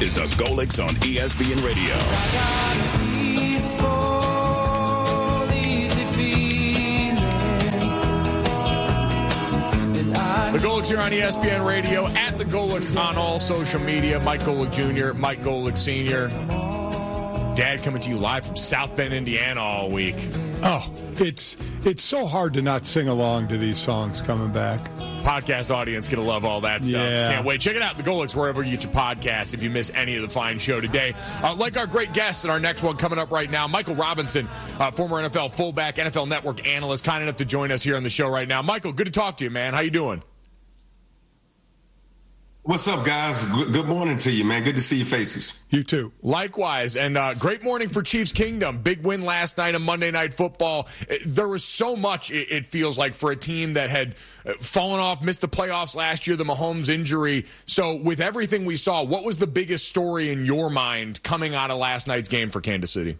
is the Golics on ESPN Radio. The Golics here on ESPN Radio, at the Golics on all social media. Mike Golic Jr., Mike Golic Sr. Dad coming to you live from South Bend, Indiana all week. Oh, it's so hard to not sing along to these songs coming back. Podcast audience going to love all that stuff. Yeah. Can't wait. Check it out, The Golics, wherever you get your podcast if you miss any of the fine show today. Like our great guests in our next one coming up right now, Michael Robinson, former NFL fullback, NFL Network analyst, kind enough to join us here on the show right now. Michael, good to talk to you, man. How you doing? What's up, guys? Good morning to you, man. Good to see your faces. You too. Likewise, and great morning for Chiefs Kingdom. Big win last night on Monday Night Football. There was so much, it feels like, for a team that had fallen off, missed the playoffs last year, the Mahomes injury. So with everything we saw, what was the biggest story in your mind coming out of last night's game for Kansas City?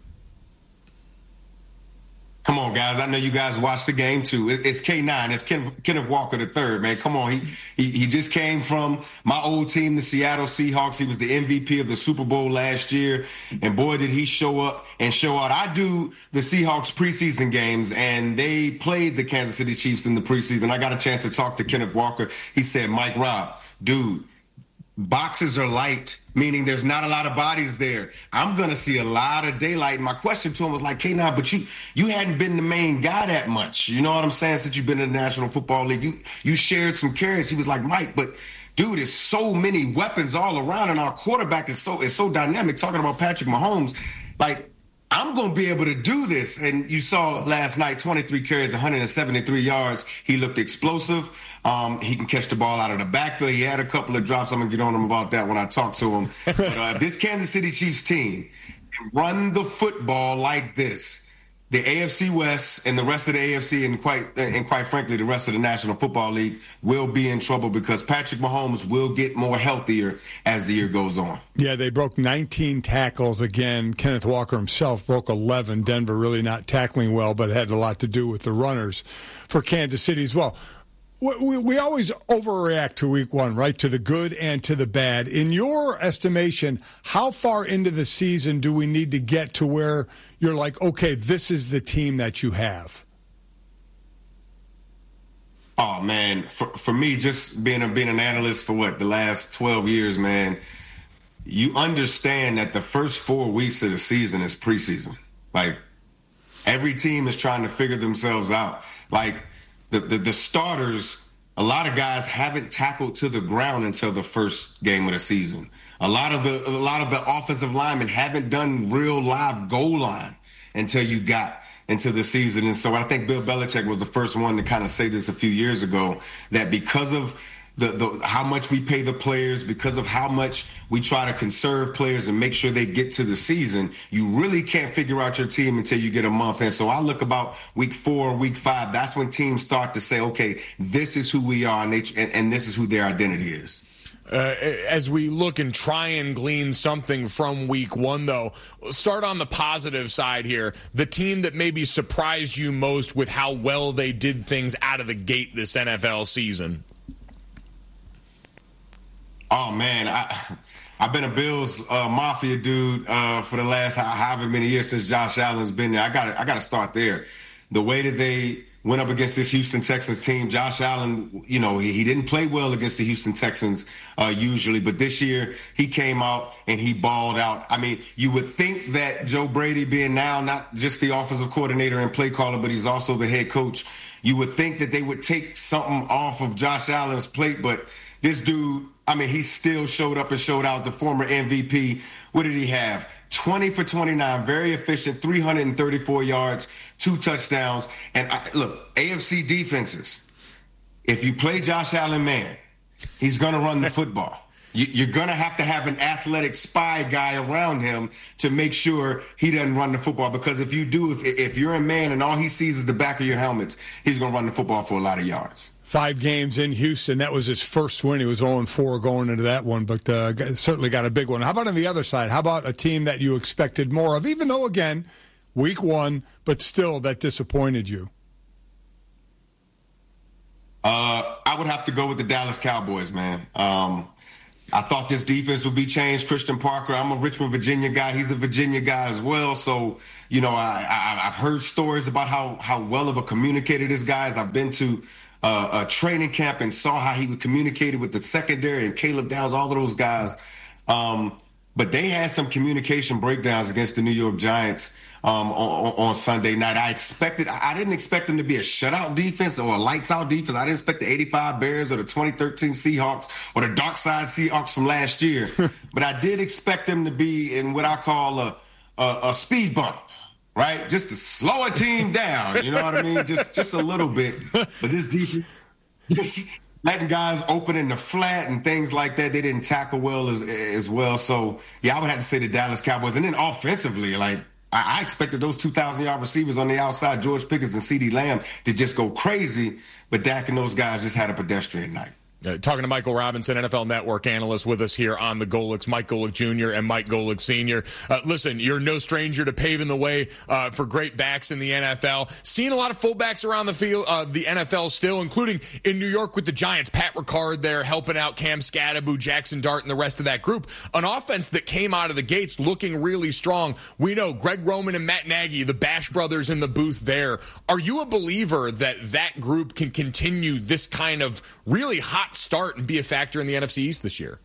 Come on, guys. I know you guys watched the game, too. It's K9. It's Kenneth Walker III, man. Come on. He just came from my old team, the Seattle Seahawks. He was the MVP of the Super Bowl last year. And, boy, did he show up and show out. I do the Seahawks preseason games, and they played the Kansas City Chiefs in the preseason. I got a chance to talk to Kenneth Walker. He said, Mike Rob, dude, boxes are light, meaning there's not a lot of bodies there. I'm going to see a lot of daylight. And my question to him was like, K9, but you hadn't been the main guy that much. You know what I'm saying? Since you've been in the National Football League, you shared some carries. He was like, Mike, but dude, there's so many weapons all around, and our quarterback is so dynamic. Talking about Patrick Mahomes, like, I'm going to be able to do this. And you saw last night, 23 carries, 173 yards. He looked explosive. He can catch the ball out of the backfield. He had a couple of drops. I'm going to get on him about that when I talk to him. But if this Kansas City Chiefs team can run the football like this, the AFC West and the rest of the AFC and quite frankly, the rest of the National Football League will be in trouble because Patrick Mahomes will get more healthier as the year goes on. Yeah, they broke 19 tackles again. Kenneth Walker himself broke 11. Denver really not tackling well, but it had a lot to do with the runners for Kansas City as well. We always overreact to week one, right, to the good and to the bad. In your estimation, how far into the season do we need to get to where you're like, okay, this is the team that you have? Oh, man, for me, just being an analyst for the last 12 years, man, you understand that the first 4 weeks of the season is preseason. Like, every team is trying to figure themselves out. Like, the starters, a lot of guys haven't tackled to the ground until the first game of the season. A lot of the offensive linemen haven't done real live goal line until you got into the season. And so I think Bill Belichick was the first one to kind of say this a few years ago, that because of the how much we pay the players, because of how much we try to conserve players and make sure they get to the season, you really can't figure out your team until you get a month in. So I look about week 4, week 5. That's when teams start to say, okay, this is who we are, and this is who their identity is. As we look and try and glean something from week one, though, start on the positive side here. The team that maybe surprised you most with how well they did things out of the gate this NFL season. Oh, man, I've been a Bills Mafia dude for the last however many years since Josh Allen's been there. I got to start there. The way that they went up against this Houston Texans team, Josh Allen, you know, he didn't play well against the Houston Texans usually, but this year he came out and he balled out. I mean, you would think that Joe Brady, being now not just the offensive coordinator and play caller, but he's also the head coach, you would think that they would take something off of Josh Allen's plate, but this dude, I mean, he still showed up and showed out. The former MVP, what did he have? 20 for 29, very efficient, 334 yards, 2 touchdowns. And look, AFC defenses, if you play Josh Allen man, he's going to run the football. You're going to have an athletic spy guy around him to make sure he doesn't run the football. Because if you do, if you're a man and all he sees is the back of your helmets, he's going to run the football for a lot of yards. 5 games in Houston. That was his first win. He was 0-4 going into that one, but certainly got a big one. How about on the other side? How about a team that you expected more of, even though, again, week 1, but still that disappointed you? I would have to go with the Dallas Cowboys, man. I thought this defense would be changed. Christian Parker, I'm a Richmond, Virginia guy. He's a Virginia guy as well. So, you know, I've heard stories about how well of a communicator this guy is. I've been to a training camp and saw how he communicated with the secondary and Caleb Downs, all of those guys. But they had some communication breakdowns against the New York Giants on Sunday night. I didn't expect them to be a shutout defense or a lights out defense. I didn't expect the 85 Bears or the 2013 Seahawks or the dark side Seahawks from last year. But I did expect them to be in what I call a speed bump, right? Just to slow a team down. You know what I mean? Just a little bit. But this defense, just letting guys open in the flat and things like that, they didn't tackle well as well. So, yeah, I would have to say the Dallas Cowboys. And then offensively, like, I expected those 2,000-yard receivers on the outside, George Pickens and CeeDee Lamb, to just go crazy. But Dak and those guys just had a pedestrian night. Talking to Michael Robinson, NFL Network analyst, with us here on the Golics, Mike Golic Jr. and Mike Golic Sr. Listen, you're no stranger to paving the way for great backs in the NFL. Seeing a lot of fullbacks around the field, the NFL still, including in New York with the Giants. Pat Ricard there helping out Cam Scadaboo, Jackson Dart, and the rest of that group. An offense that came out of the gates looking really strong. We know Greg Roman and Matt Nagy, the Bash brothers in the booth there. Are you a believer that that group can continue this kind of really hot start and be a factor in the NFC East this year?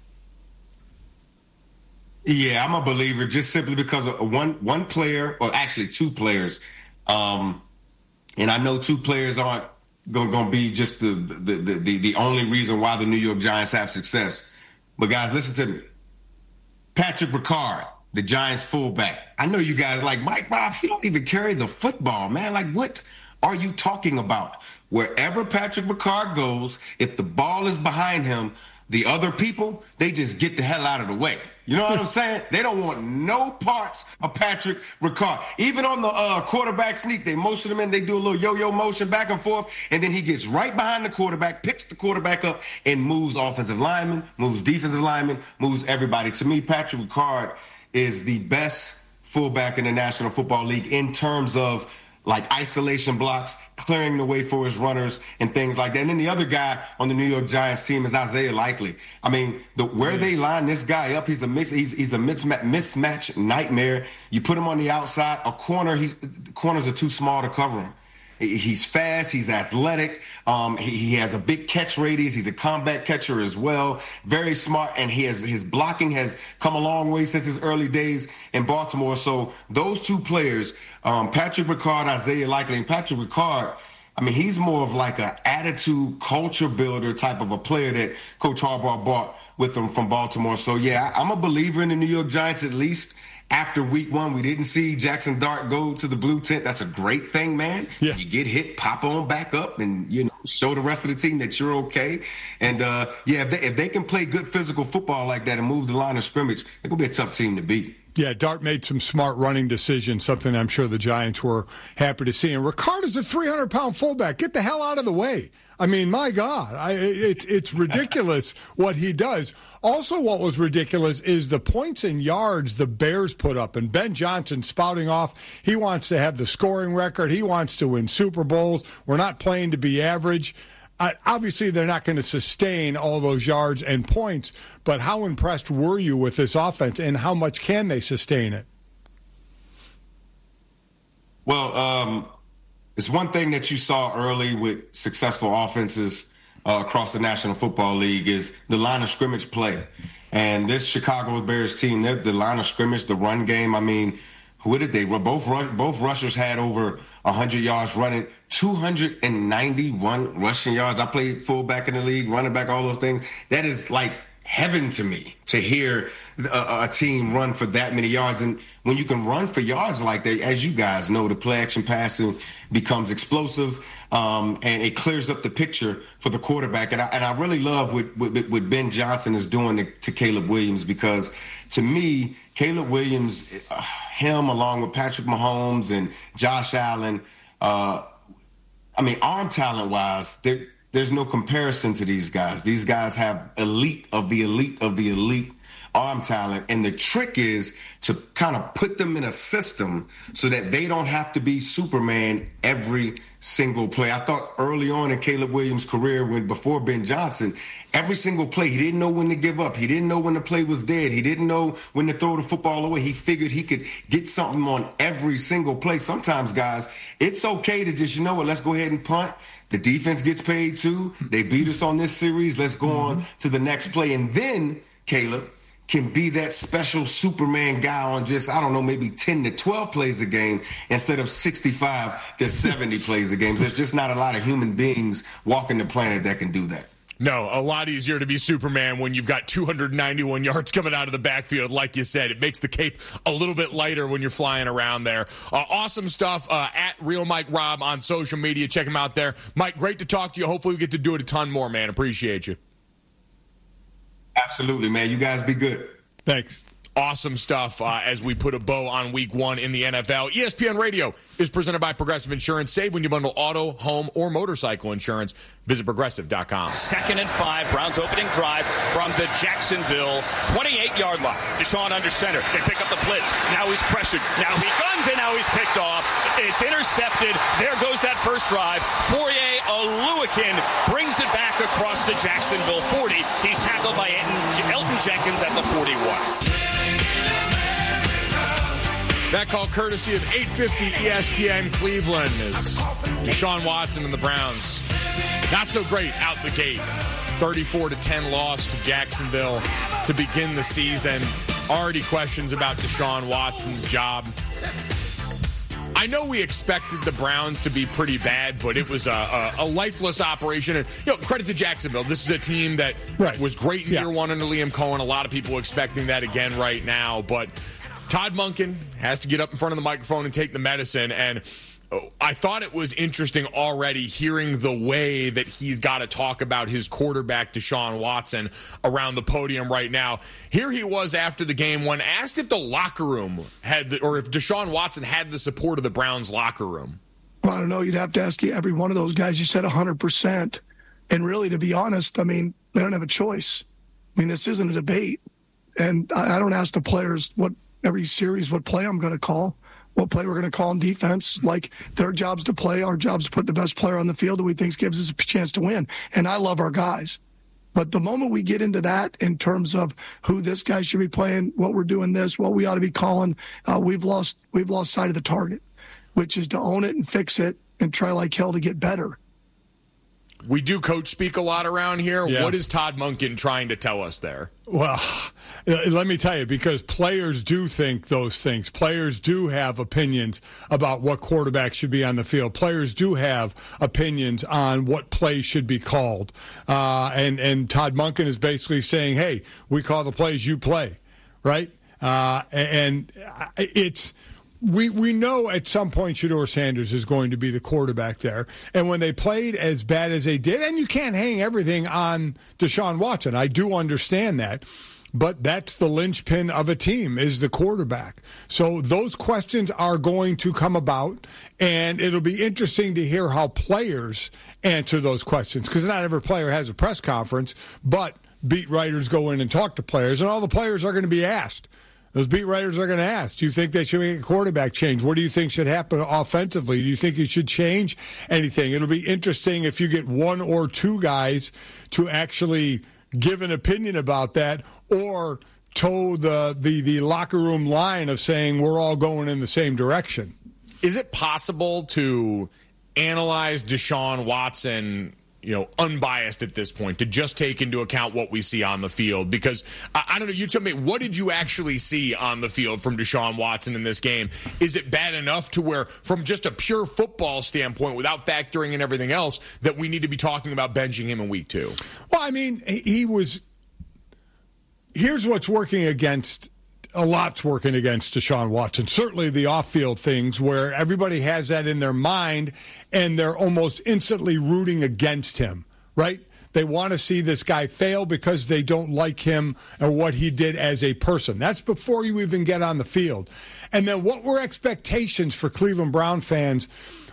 Yeah, I'm a believer just simply because of one player, or actually two players. And I know two players aren't going to be just the only reason why the New York Giants have success. But guys, listen to me. Patrick Ricard, the Giants fullback. I know you guys like, Mike, Rob, he don't even carry the football, man. Like, what are you talking about? Wherever Patrick Ricard goes, if the ball is behind him, the other people, they just get the hell out of the way. You know what I'm saying? They don't want no parts of Patrick Ricard. Even on the quarterback sneak, they motion him in, they do a little yo-yo motion back and forth, and then he gets right behind the quarterback, picks the quarterback up, and moves offensive linemen, moves defensive linemen, moves everybody. To me, Patrick Ricard is the best fullback in the National Football League in terms of like isolation blocks, clearing the way for his runners and things like that. And then the other guy on the New York Giants team is Isaiah Likely. I mean, where they line this guy up, he's a mismatch nightmare. You put him on the outside, corners are too small to cover him. He's fast. He's athletic. He has a big catch radius. He's a combat catcher as well. Very smart. And his blocking has come a long way since his early days in Baltimore. So those two players, Patrick Ricard, Isaiah Likely, and Patrick Ricard, I mean, he's more of like an attitude, culture builder type of a player that Coach Harbaugh brought with him from Baltimore. So, yeah, I'm a believer in the New York Giants, at least. After week one, we didn't see Jackson Dart go to the blue tent. That's a great thing, man. Yeah. You get hit, pop on back up, and, you know, show the rest of the team that you're okay. And, if they can play good physical football like that and move the line of scrimmage, they're going to be a tough team to beat. Yeah, Dart made some smart running decisions, something I'm sure the Giants were happy to see. And Ricard is a 300-pound fullback. Get the hell out of the way. I mean, my God, it's ridiculous what he does. Also, what was ridiculous is the points and yards the Bears put up. And Ben Johnson spouting off, he wants to have the scoring record. He wants to win Super Bowls. We're not playing to be average. Obviously, they're not going to sustain all those yards and points, but how impressed were you with this offense, and how much can they sustain it? Well, it's one thing that you saw early with successful offenses across the National Football League is the line of scrimmage play. And this Chicago Bears team, the line of scrimmage, the run game, I mean, what did they? Both rushers had over 100 yards running, 291 rushing yards. I played fullback in the league, running back, all those things. That is like heaven to me to hear a team run for that many yards. And when you can run for yards like that, as you guys know, the play action passing becomes explosive, and it clears up the picture for the quarterback. And I really love what Ben Johnson is doing to Caleb Williams, because to me, Caleb Williams, him along with Patrick Mahomes and Josh Allen, I mean, arm talent-wise, there's no comparison to these guys. These guys have elite of the elite of the elite arm talent. And the trick is to kind of put them in a system so that they don't have to be Superman every single play. I thought early on in Caleb Williams' career, before Ben Johnson, every single play, he didn't know when to give up. He didn't know when the play was dead. He didn't know when to throw the football away. He figured he could get something on every single play. Sometimes, guys, it's okay to just, let's go ahead and punt. The defense gets paid too. They beat us on this series. Let's go on to the next play. And then Caleb can be that special Superman guy on just, maybe 10 to 12 plays a game instead of 65 to 70 plays a game. There's just not a lot of human beings walking the planet that can do that. No, a lot easier to be Superman when you've got 291 yards coming out of the backfield. Like you said, it makes the cape a little bit lighter when you're flying around there. Awesome stuff at Real Mike Rob on social media. Check him out there. Mike, great to talk to you. Hopefully we get to do it a ton more, man. Appreciate you. Absolutely, man. You guys be good. Thanks. Awesome stuff as we put a bow on week 1 in the NFL. ESPN Radio is presented by Progressive Insurance. Save when you bundle auto, home, or motorcycle insurance. Visit Progressive.com. 2nd and 5, Browns opening drive from the Jacksonville 28-yard line. Deshaun under center. They pick up the blitz. Now he's pressured. Now he guns and now he's picked off. It's intercepted. There goes that first drive. Fourier Oluwakin brings it back across the Jacksonville 40. He's tackled by Elton Jenkins at the 41. That call courtesy of 850 ESPN Cleveland is Deshaun Watson and the Browns. Not so great out the gate. 34-10 loss to Jacksonville to begin the season. Already questions about Deshaun Watson's job. I know we expected the Browns to be pretty bad, but it was a lifeless operation. And, credit to Jacksonville. This is a team that was great in year 1 under Liam Cohen. A lot of people expecting that again right now, but Todd Monken has to get up in front of the microphone and take the medicine, and I thought it was interesting already hearing the way that he's got to talk about his quarterback, Deshaun Watson, around the podium right now. Here he was after the game when asked if the locker room or if Deshaun Watson had the support of the Browns locker room. Well, I don't know. You'd have to ask every one of those guys. You said 100%. And really, to be honest, they don't have a choice. This isn't a debate. And I don't ask the players every series what play I'm going to call, what play we're going to call on defense. Like, their job's to play, our job's to put the best player on the field that we think gives us a chance to win. And I love our guys. But the moment we get into that in terms of who this guy should be playing, what we're doing what we ought to be calling, we've lost sight of the target, which is to own it and fix it and try like hell to get better. We do coach speak a lot around here. Yeah. What is Todd Monken trying to tell us there? Well, let me tell you, because players do think those things. Players do have opinions about what quarterback should be on the field. Players do have opinions on what plays should be called. And Todd Monken is basically saying, hey, we call the plays, you play, right? And it's... We know at some point Shedeur Sanders is going to be the quarterback there. And when they played as bad as they did, and you can't hang everything on Deshaun Watson. I do understand that. But that's the linchpin of a team, is the quarterback. So those questions are going to come about, and it'll be interesting to hear how players answer those questions, because not every player has a press conference, but beat writers go in and talk to players, and all the players are going to be asked. Those beat writers are going to ask, do you think they should make a quarterback change? What do you think should happen offensively? Do you think you should change anything? It'll be interesting if you get one or two guys to actually give an opinion about that, or toe the locker room line of saying we're all going in the same direction. Is it possible to analyze Deshaun Watson, unbiased at this point, to just take into account what we see on the field? Because, I don't know, you tell me, what did you actually see on the field from Deshaun Watson in this game? Is it bad enough to where, from just a pure football standpoint, without factoring in everything else, that we need to be talking about benching him in week 2? Well, here's what's working against. A lot's working against Deshaun Watson. Certainly the off-field things where everybody has that in their mind and they're almost instantly rooting against him, right? They want to see this guy fail because they don't like him or what he did as a person. That's before you even get on the field. And then what were expectations for Cleveland Brown fans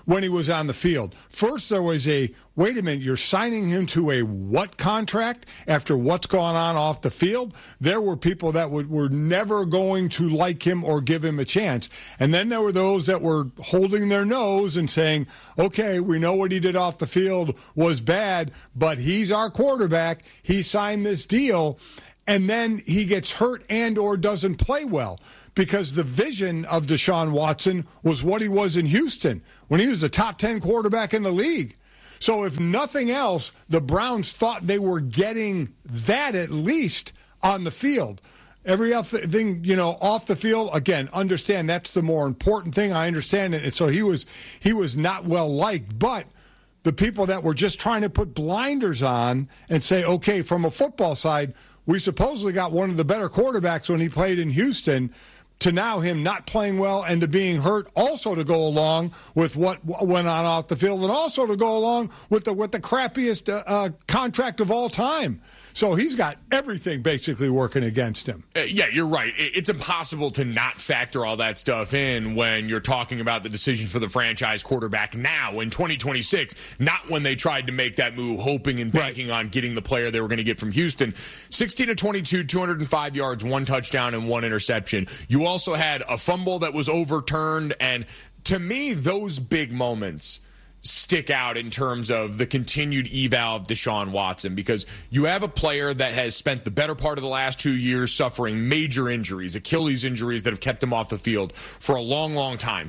when he was on the field. First, there was a, wait a minute, you're signing him to a what contract after what's gone on off the field? There were people that were never going to like him or give him a chance. And then there were those that were holding their nose and saying, okay, we know what he did off the field was bad, but he's our quarterback. He signed this deal. And then he gets hurt and or doesn't play well. Because the vision of Deshaun Watson was what he was in Houston when he was a top 10 quarterback in the league. So if nothing else, the Browns thought they were getting that at least on the field. Every other thing, off the field, again, understand that's the more important thing. I understand it. And so he was not well liked. But the people that were just trying to put blinders on and say, okay, from a football side, we supposedly got one of the better quarterbacks when he played in Houston, to now him not playing well and to being hurt, also to go along with what went on off the field, and also to go along with the crappiest contract of all time. So he's got everything basically working against him. Yeah, you're right. It's impossible to not factor all that stuff in when you're talking about the decision for the franchise quarterback now in 2026, not when they tried to make that move, hoping and banking on getting the player they were going to get from Houston. 16-22, 205 yards, 1 touchdown, and 1 interception. You also had a fumble that was overturned, and to me, those big moments stick out in terms of the continued eval of Deshaun Watson, because you have a player that has spent the better part of the last 2 years suffering major injuries, Achilles injuries that have kept him off the field for a long, long time,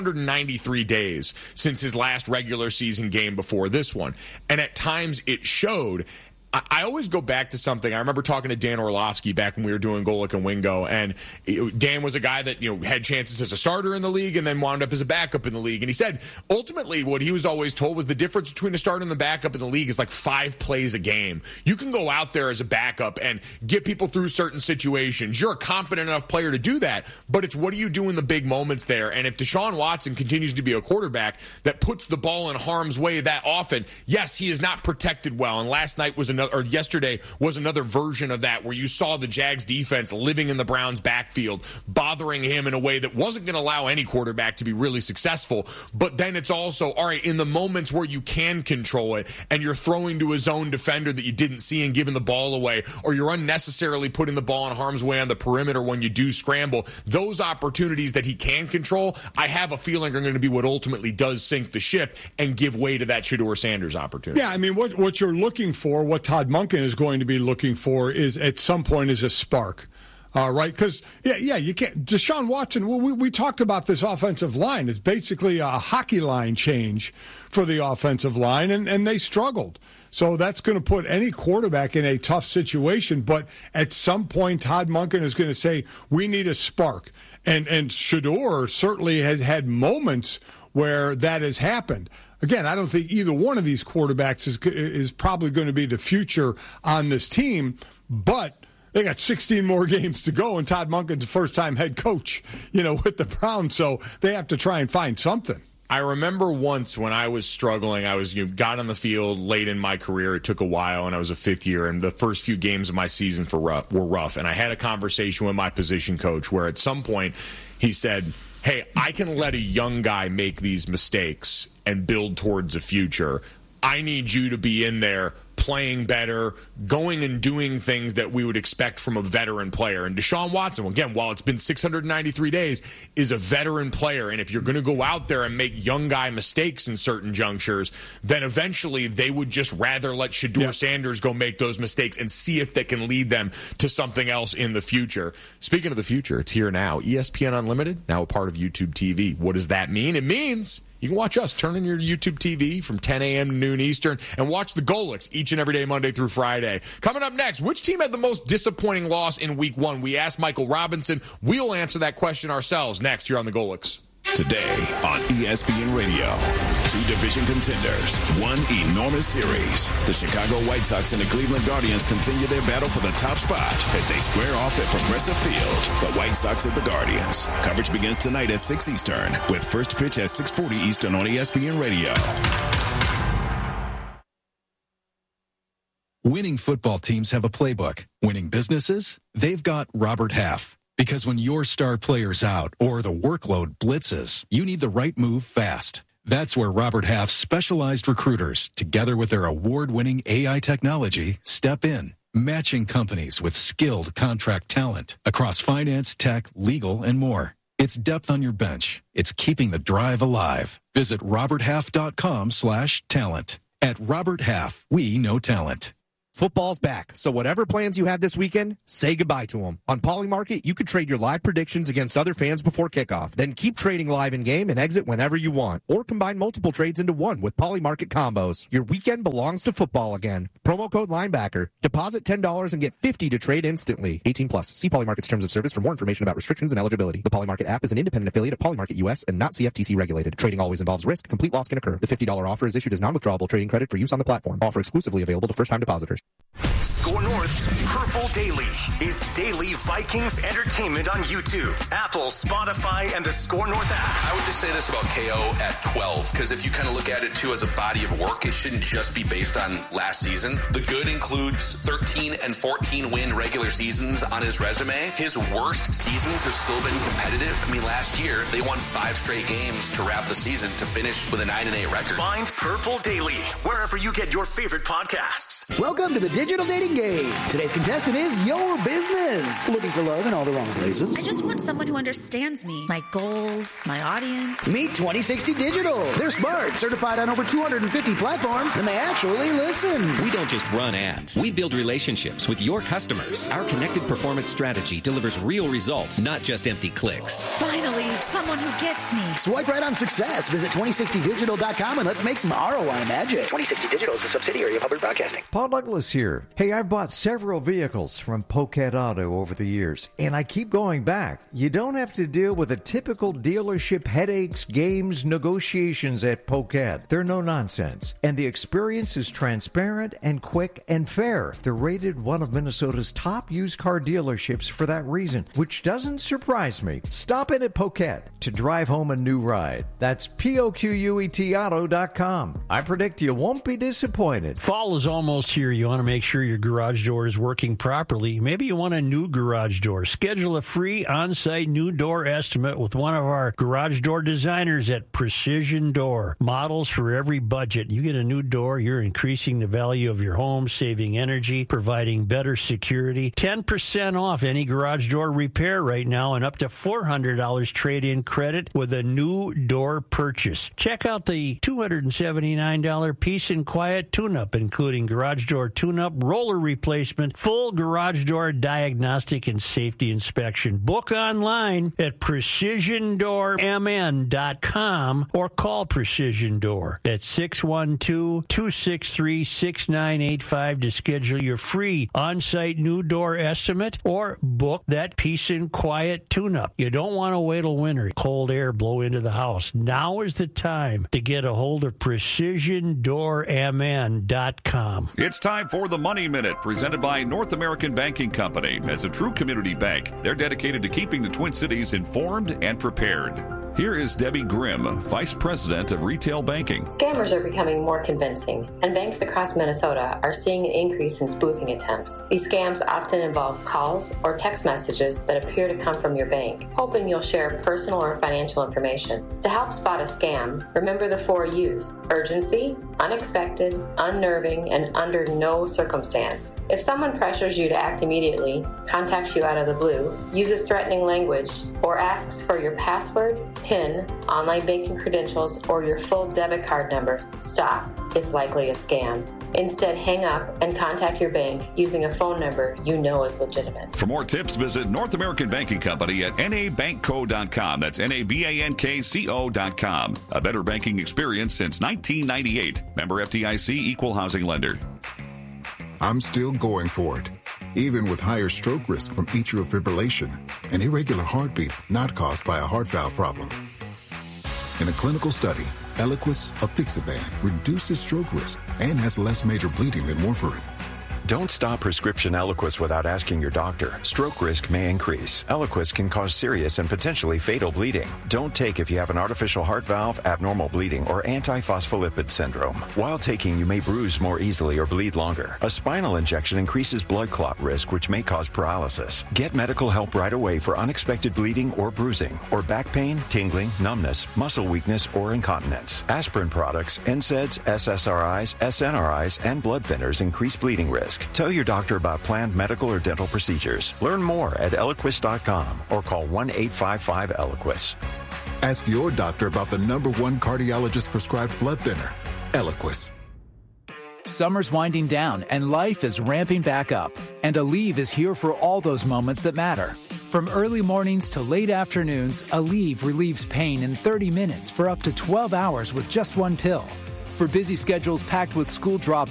693 days since his last regular season game before this one. And at times it showed. I always go back to something. I remember talking to Dan Orlovsky back when we were doing Golic and Wingo, and Dan was a guy that had chances as a starter in the league and then wound up as a backup in the league. And he said ultimately what he was always told was the difference between a starter and the backup in the league is like 5 plays a game. You can go out there as a backup and get people through certain situations. You're a competent enough player to do that, but it's what do you do in the big moments there? And if Deshaun Watson continues to be a quarterback that puts the ball in harm's way that often, yes, he is not protected well. And yesterday was another version of that, where you saw the Jags defense living in the Browns backfield, bothering him in a way that wasn't going to allow any quarterback to be really successful. But then it's also, all right, in the moments where you can control it and you're throwing to a zone defender that you didn't see and giving the ball away, or you're unnecessarily putting the ball in harm's way on the perimeter when you do scramble, those opportunities that he can control, I have a feeling are going to be what ultimately does sink the ship and give way to that Shedeur Sanders opportunity. Yeah, I mean, what you're looking for, what Todd Monken is going to be looking for is at some point is a spark. Right? Because, you can't. Deshaun Watson, we talked about this offensive line. It's basically a hockey line change for the offensive line, and they struggled. So that's going to put any quarterback in a tough situation. But at some point, Todd Monken is going to say, we need a spark. And Shedeur certainly has had moments where that has happened. Again, I don't think either one of these quarterbacks is probably going to be the future on this team, but they got 16 more games to go, and Todd Monken's the first-time head coach, with the Browns, so they have to try and find something. I remember once when I was struggling, I was got on the field late in my career. It took a while, and I was a fifth year, and the first few games of my season were rough. And I had a conversation with my position coach where at some point he said, hey, I can let a young guy make these mistakes and build towards a future. I need you to be in there playing better, going and doing things that we would expect from a veteran player. And Deshaun Watson, again, while it's been 693 days, is a veteran player. And if you're going to go out there and make young guy mistakes in certain junctures, then eventually they would just rather let Shedeur Sanders go make those mistakes and see if they can lead them to something else in the future. Speaking of the future, it's here now. ESPN Unlimited, now a part of YouTube TV. What does that mean? It means you can watch us. Turn on your YouTube TV from 10 a.m. to noon Eastern and watch the Golics each and every day, Monday through Friday. Coming up next, which team had the most disappointing loss in Week 1? We asked Michael Robinson. We'll answer that question ourselves next here on the Golics. Today on ESPN Radio, 2 division contenders, 1 enormous series. The Chicago White Sox and the Cleveland Guardians continue their battle for the top spot as they square off at Progressive Field. The White Sox and the Guardians. Coverage begins tonight at 6 Eastern with first pitch at 6:40 Eastern on ESPN Radio. Winning football teams have a playbook. Winning businesses, they've got Robert Half. Because when your star player's out or the workload blitzes, you need the right move fast. That's where Robert Half's specialized recruiters, together with their award-winning AI technology, step in, matching companies with skilled contract talent across finance, tech, legal, and more. It's depth on your bench. It's keeping the drive alive. Visit roberthalf.com/talent. At Robert Half, we know talent. Football's back, so whatever plans you had this weekend, say goodbye to them. On Polymarket, you can trade your live predictions against other fans before kickoff. Then keep trading live in-game and exit whenever you want. Or combine multiple trades into one with Polymarket combos. Your weekend belongs to football again. Promo code Linebacker. Deposit $10 and get $50 to trade instantly. 18 plus. See Polymarket's terms of service for more information about restrictions and eligibility. The Polymarket app is an independent affiliate of Polymarket US and not CFTC regulated. Trading always involves risk. Complete loss can occur. The $50 offer is issued as non-withdrawable trading credit for use on the platform. Offer exclusively available to first-time depositors. Score North's Purple Daily is daily Vikings entertainment on YouTube, Apple, Spotify, and the Score North app. I would just say this about KO at 12, because if you kind of look at it, too, as a body of work, it shouldn't just be based on last season. The good includes 13 and 14 win regular seasons on his resume. His worst seasons have still been competitive. I mean, last year, they won 5 straight games to wrap the season to finish with a 9-8 record. Find Purple Daily wherever you get your favorite podcasts. Welcome to the Digital Dating Game. Today's contestant is Your Business. Looking for love in all the wrong places? I just want someone who understands me, my goals, my audience. Meet 2060 Digital. They're smart, certified on over 250 platforms, and they actually listen. We don't just run ads. We build relationships with your customers. Our connected performance strategy delivers real results, not just empty clicks. Finally, someone who gets me. Swipe right on success. Visit 2060digital.com and let's make some ROI magic. 2060 Digital is a subsidiary of Hubbard Broadcasting. Paul Douglas here. Hey, I've bought several vehicles from Poquet Auto over the years, and I keep going back. You don't have to deal with the typical dealership headaches, games, negotiations at Poquet. They're no nonsense, and the experience is transparent and quick and fair. They're rated one of Minnesota's top used car dealerships for that reason, which doesn't surprise me. Stop in at Poquet to drive home a new ride. That's POQUET auto.com. I predict you won't be disappointed. Fall is almost here. You want to make sure your garage door is working properly. Maybe you want a new garage door. Schedule a free on-site new door estimate with one of our garage door designers at Precision Door. Models for every budget. You get a new door, you're increasing the value of your home, saving energy, providing better security. 10% off any garage door repair right now and up to $400 trade-in credit with a new door purchase. Check out the $279 Peace and Quiet tune-up, including garage door tune-up, roller replacement, full garage door diagnostic and safety inspection. Book online at precisiondoormn.com or call Precision Door at 612-263-6985 to schedule your free on-site new door estimate or book that Peace and Quiet tune-up. You don't want to wait till winter, cold air blow into the house. Now is the time to get a hold of precisiondoormn.com. It's time for the Money Minute, presented by North American Banking Company. As a true community bank, they're dedicated to keeping the Twin Cities informed and prepared. Here is Debbie Grimm, Vice President of Retail Banking. Scammers are becoming more convincing, and banks across Minnesota are seeing an increase in spoofing attempts. These scams often involve calls or text messages that appear to come from your bank, hoping you'll share personal or financial information. To help spot a scam, remember the 4 U's: urgency, unexpected, unnerving, and under no circumstance. If someone pressures you to act immediately, contacts you out of the blue, uses threatening language, or asks for your password, PIN, online banking credentials, or your full debit card number, stop. It's likely a scam. Instead, hang up and contact your bank using a phone number you know is legitimate. For more tips, visit North American Banking Company at nabankco.com. That's nabankco.com. A better banking experience since 1998. Member FDIC, Equal Housing Lender. I'm still going for it, even with higher stroke risk from atrial fibrillation, an irregular heartbeat not caused by a heart valve problem. In a clinical study, Eliquis apixaban reduces stroke risk and has less major bleeding than warfarin. Don't stop prescription Eliquis without asking your doctor. Stroke risk may increase. Eliquis can cause serious and potentially fatal bleeding. Don't take if you have an artificial heart valve, abnormal bleeding, or antiphospholipid syndrome. While taking, you may bruise more easily or bleed longer. A spinal injection increases blood clot risk, which may cause paralysis. Get medical help right away for unexpected bleeding or bruising, or back pain, tingling, numbness, muscle weakness, or incontinence. Aspirin products, NSAIDs, SSRIs, SNRIs, and blood thinners increase bleeding risk. Tell your doctor about planned medical or dental procedures. Learn more at Eliquis.com or call 1-855-ELIQUIS. Ask your doctor about the #1 cardiologist prescribed blood thinner, Eliquis. Summer's winding down and life is ramping back up. And Aleve is here for all those moments that matter. From early mornings to late afternoons, Aleve relieves pain in 30 minutes for up to 12 hours with just one pill. For busy schedules packed with school drop